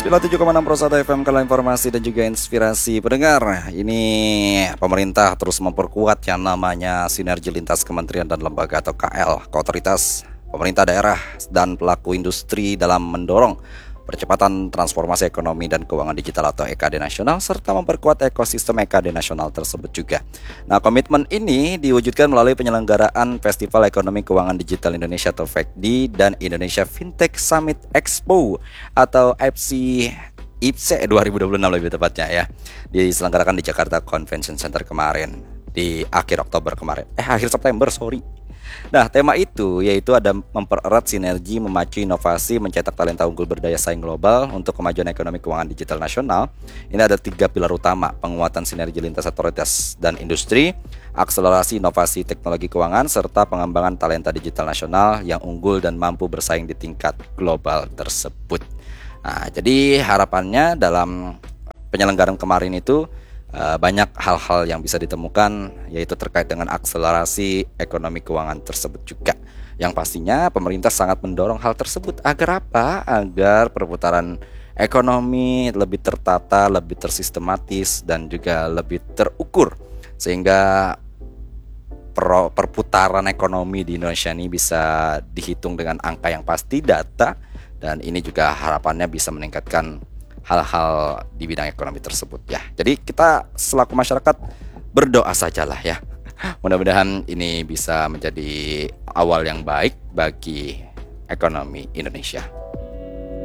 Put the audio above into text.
97,6 Pro 1 FM, kalau informasi dan juga inspirasi pendengar. Ini pemerintah terus memperkuat yang namanya sinergi lintas kementerian dan lembaga atau KL, otoritas pemerintah daerah dan pelaku industri dalam mendorong percepatan transformasi ekonomi dan keuangan digital atau EKD nasional, serta memperkuat ekosistem EKD nasional tersebut juga. Nah, komitmen ini diwujudkan melalui penyelenggaraan Festival Ekonomi Keuangan Digital Indonesia atau FEKDI dan Indonesia Fintech Summit Expo atau IFC 2026 lebih tepatnya ya. Diselenggarakan di Jakarta Convention Center kemarin di akhir September. Nah, tema itu yaitu ada mempererat sinergi, memacu inovasi, mencetak talenta unggul berdaya saing global untuk kemajuan ekonomi keuangan digital nasional. Ini ada 3 pilar utama: penguatan sinergi lintas otoritas dan industri, akselerasi inovasi teknologi keuangan, serta pengembangan talenta digital nasional yang unggul dan mampu bersaing di tingkat global tersebut. Nah, jadi harapannya dalam penyelenggaraan kemarin itu banyak hal-hal yang bisa ditemukan, yaitu terkait dengan akselerasi ekonomi keuangan tersebut juga. Yang pastinya pemerintah sangat mendorong hal tersebut agar apa? Agar perputaran ekonomi lebih tertata, lebih tersistematis, dan juga lebih terukur, sehingga perputaran ekonomi di Indonesia ini bisa dihitung dengan angka yang pasti, data, dan ini juga harapannya bisa meningkatkan hal-hal di bidang ekonomi tersebut ya. Jadi kita selaku masyarakat berdoa sajalah ya. Mudah-mudahan ini bisa menjadi awal yang baik bagi ekonomi Indonesia.